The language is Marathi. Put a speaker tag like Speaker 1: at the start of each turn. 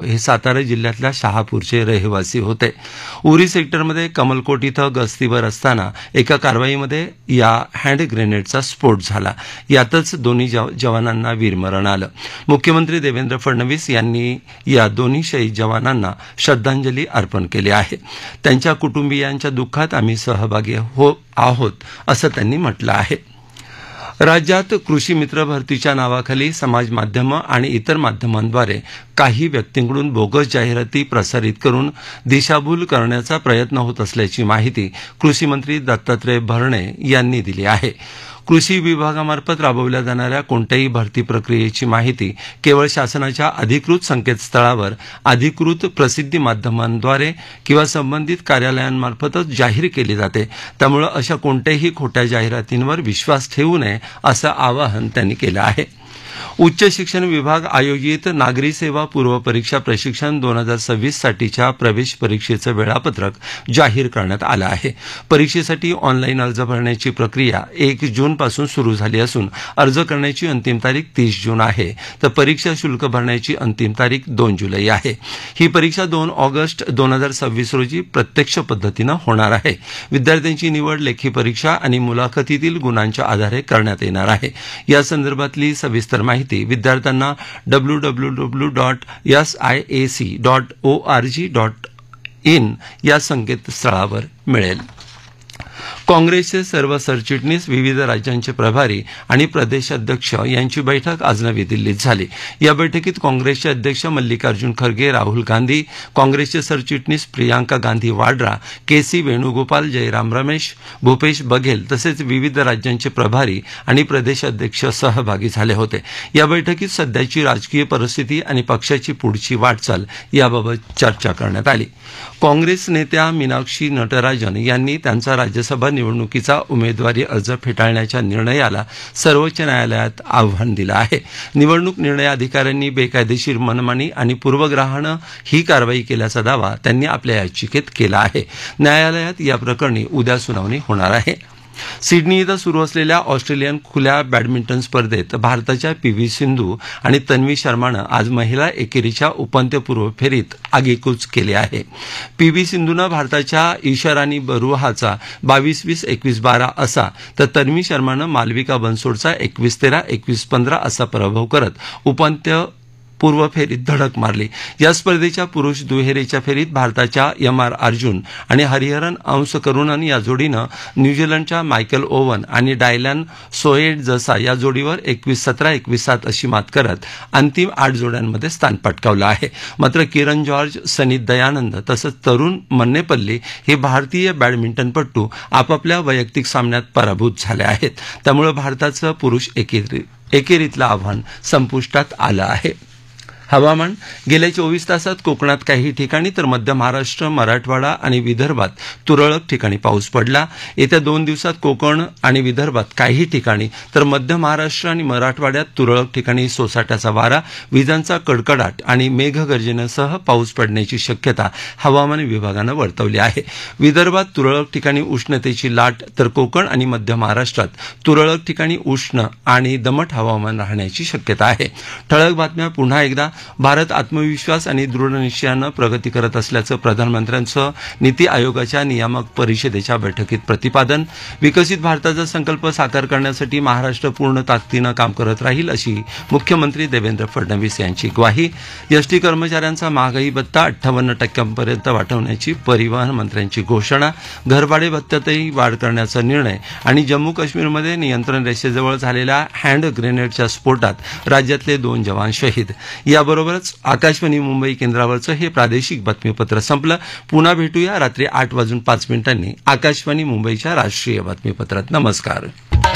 Speaker 1: हे सातारा जिल्ह्यातल्या शहापूरचे रहिवासी होते. उरी सेक्टरमध्ये कमलकोट इथं गस्तीवर असताना एका कारवाईमध्ये या हँड ग्रेनेडचा स्फोट झाला. यातच दोन्ही जवानांना वीरमरण आलं. मुख्यमंत्री देवेंद्र फडणवीस यांनी या दोन्ही शहीद जवानांना श्रद्धांजली अर्पण केली आहे. त्यांच्या कुटुंबियांच्या दुःखात आम्ही सहभागी आहोत असं त्यांनी म्हटलं आहे. राज्यात कृषी मित्र भरतीच्या नावाखाली समाज माध्यमं आणि इतर माध्यमांद्वारे काही व्यक्तींकडून बोगस जाहिराती प्रसारित करून दिशाभूल करण्याचा प्रयत्न होत असल्याची माहिती कृषी मंत्री दत्तात्रय भरणे यांनी दिली आहे. कृषी विभागामार्फत राबवल्या जाणाऱ्या कोणत्याही भरती प्रक्रियेची माहिती केवळ शासनाच्या अधिकृत संकेतस्थळावर अधिकृत प्रसिद्धी माध्यमांद्वारे किंवा संबंधित कार्यालयांमार्फतच जाहीर केली जाते. त्यामुळे अशा कोणत्याही खोट्या जाहिरातींवर विश्वास ठेवू नये असं आवाहन त्यांनी केलं आहे. उच्च शिक्षण विभाग आयोजित नागरी सेवा पूर्व परीक्षा प्रशिक्षण 2026 साठीच्या प्रवेश परीक्षेचं वेळापत्रक जाहीर करण्यात आलं आहे. परीक्षेसाठी ऑनलाईन अर्ज भरण्याची प्रक्रिया 1 जूनपासून सुरू झाली असून अर्ज करण्याची अंतिम तारीख 30 जून आहे, तर परीक्षा शुल्क भरण्याची अंतिम तारीख 2 जुलै आहे. ही परीक्षा 2 ऑगस्ट 2026 रोजी प्रत्यक्ष पद्धतीनं होणार आहे. विद्यार्थ्यांची निवड लेखी परीक्षा आणि मुलाखतीतील गुणांच्या आधारे करण्यात येणार आहे. या संदर्भातली सविस्तर माहिती विद्यार्थ्यांना www.siac.org.in या संकेतस्थळावर मिळेल. काँग्रेसचे सर्व सरचिटणीस, विविध राज्यांचे प्रभारी आणि प्रदेशाध्यक्ष यांची बैठक आज नवी दिल्लीत झाली. या बैठकीत काँग्रेसचे अध्यक्ष मल्लिकार्जुन खरगे, राहुल गांधी, काँग्रेसचे सरचिटणीस प्रियांका गांधी वाड्रा, के.सी. वेणुगोपाल, जयराम रमेश, भूपेश बघेल तसेच विविध राज्यांचे प्रभारी आणि प्रदेशाध्यक्ष सहभागी झाले होते. या बैठकीत सध्याची राजकीय परिस्थिती आणि पक्षाची पुढची वाटचाल याबाबत चर्चा करण्यात आली. काँग्रेस नेत्या मीनाक्षी नटराजन यांनी त्यांचा राज्यसभा निवडणुकीचा उमेदवारी अर्ज फेटाळण्याच्या निर्णयाला सर्वोच्च न्यायालयात आव्हान दिलं आहे. निवडणूक निर्णय अधिकाऱ्यांनी बेकायदेशीर मनमानी आणि पूर्वग्रहानं ही कारवाई केल्याचा दावा त्यांनी आपल्या याचिकेत केला आहे. न्यायालयात या प्रकरणी उद्या सुनावणी होणार आहे. सिडनी इथं सुरू असलेल्या ऑस्ट्रेलियन खुल्या बॅडमिंटन स्पर्धेत भारताच्या पी.व्ही. सिंधू आणि तन्वी शर्मानं आज महिला एकेरीच्या उपांत्यपूर्व फेरीत आगेकूच केली आहे. पी.व्ही. सिंधूनं भारताच्या ईशारानी बरुहाचा 22-20, 21-12 असा, तर तन्वी शर्मानं मालविका बनसोडचा 21-13, 21-15 असा पराभव करत उपांत्यपूर्व फेरीत धडक मारली. या स्पर्धेच्या पुरुष दुहेरीच्या फेरीत भारताच्या एम.आर. अर्जुन आणि हरिहरन अंशकरुणन या जोडीनं न्यूझीलंडच्या मायकल ओवन आणि डायलन सोएड जसा या जोडीवर 21-17, 21-7 अशी मात करत अंतिम 8 जोड्यांमध्ये स्थान पटकावलं आहे. मात्र किरण जॉर्ज, सनी दयानंद तसंच तरुण मन्नेपल्ली हे भारतीय बॅडमिंटनपटू आपापल्या वैयक्तिक सामन्यात पराभूत झाले आहेत. त्यामुळे भारताचं पुरुष एकेरीतलं आव्हान संपुष्टात आलं आहे. हवामान. गेल्या 24 तासात कोकणात काही ठिकाणी तर मध्य महाराष्ट्र, मराठवाडा आणि विदर्भात तुरळक ठिकाणी पाऊस पडला. येत्या 2 दिवसात कोकण आणि विदर्भात काही ठिकाणी तर मध्य महाराष्ट्र आणि मराठवाड्यात तुरळक ठिकाणी सोसाट्याचा वारा, विजांचा कडकडाट आणि मेघगर्जनेसह पाऊस पडण्याची शक्यता हवामान विभागानं वर्तवली आहे. विदर्भात तुरळक ठिकाणी उष्णतेची लाट तर कोकण आणि मध्य महाराष्ट्रात तुरळक ठिकाणी उष्ण आणि दमट हवामान राहण्याची शक्यता आहे. ठळक बातम्या पुन्हा एकदा. भारत आत्मविश्वास आणि दृढनिश्चयानं प्रगती करत असल्याचं प्रधानमंत्र्यांचं नीती आयोगाच्या नियामक परिषदेच्या बैठकीत प्रतिपादन. विकसित भारताचा संकल्प साकार करण्यासाठी महाराष्ट्र पूर्ण ताकदीनं काम करत राहील अशी मुख्यमंत्री देवेंद्र फडणवीस यांची ग्वाही. एसटी कर्मचाऱ्यांचा महागाई भत्ता 58% वाढवण्याची परिवहन मंत्र्यांची घोषणा. घरभाडे भत्त्यातही वाढ करण्याचा निर्णय आणि जम्मू काश्मीरमध्ये नियंत्रण रेषेजवळ झालेल्या हँड ग्रेनेडच्या स्फोटात राज्यातले 2 जवान शहीद. याबरोबरच आकाशवाणी मुंबई केंद्रावरचं हे प्रादेशिक बातमीपत्र संपलं. पुन्हा भेटूया रात्री 8:05 आकाशवाणी मुंबईच्या राष्ट्रीय बातमीपत्रात. नमस्कार.